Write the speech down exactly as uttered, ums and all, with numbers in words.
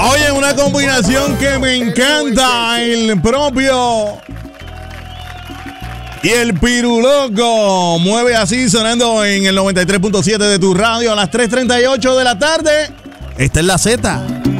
Oye, una combinación que me encanta. El propio y el Piruloco mueve así, sonando en el noventa y tres punto siete de tu radio a las tres treinta y ocho de la tarde. Esta es la Z.